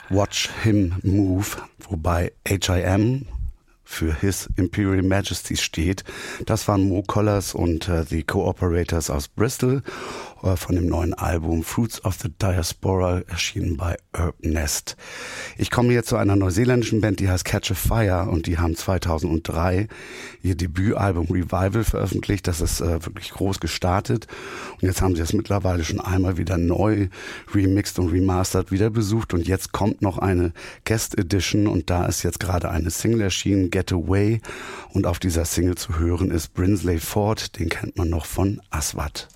Watch Him Move, wobei HIM für His Imperial Majesty steht. Das waren Mo Collars und The Cooperators aus Bristol von dem neuen Album Fruits of the Diaspora, erschienen bei Herb Nest. Ich komme jetzt zu einer neuseeländischen Band, die heißt Catch a Fire, und die haben 2003 ihr Debütalbum Revival veröffentlicht. Das ist wirklich groß gestartet, und jetzt haben sie es mittlerweile schon einmal wieder neu remixed und remastered wieder besucht, und jetzt kommt noch eine Guest Edition, und da ist jetzt gerade eine Single erschienen, Get Away, und auf dieser Single zu hören ist Brinsley Ford, den kennt man noch von Aswad.